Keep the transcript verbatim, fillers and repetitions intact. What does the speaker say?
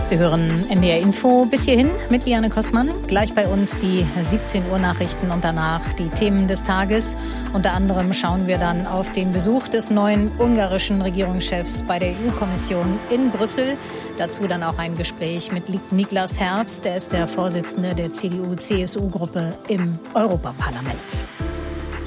Sie hören N D R Info bis hierhin mit Liane Kossmann. Gleich bei uns die siebzehn Uhr Nachrichten und danach die Themen des Tages. Unter anderem schauen wir dann auf den Besuch des neuen ungarischen Regierungschefs bei der E U-Kommission in Brüssel. Dazu dann auch ein Gespräch mit Niklas Herbst. Er ist der Vorsitzende der C D U C S U-Gruppe im Europaparlament.